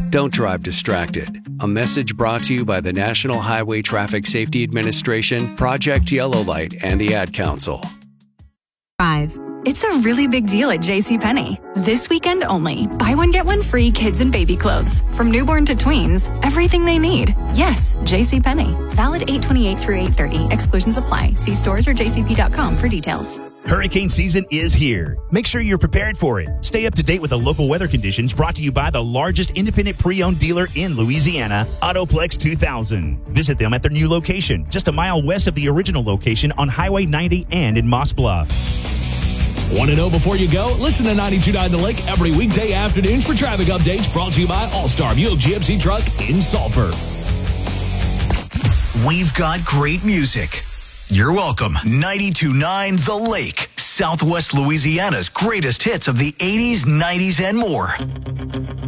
Don't drive distracted. A message brought to you by the National Highway Traffic Safety Administration, Project Yellow Light, and the Ad Council. 5. It's a really big deal at JCPenney. This weekend only. Buy one, get one free kids and baby clothes. From newborn to tweens, everything they need. Yes, JCPenney. Valid 8/28 through 8/30. Exclusions apply. See stores or jcp.com for details. Hurricane season is here. Make sure you're prepared for it. Stay up to date with the local weather conditions, brought to you by the largest independent pre-owned dealer in Louisiana, Autoplex 2000. Visit them at their new location, just a mile west of the original location on Highway 90 and in Moss Bluff. Want to know before you go? Listen to 92.9 The Lake every weekday afternoons for traffic updates, brought to you by All-Star Buick GMC Truck in Sulphur. We've got great music. You're welcome. 92.9 The Lake, Southwest Louisiana's greatest hits of the 80s, 90s, and more.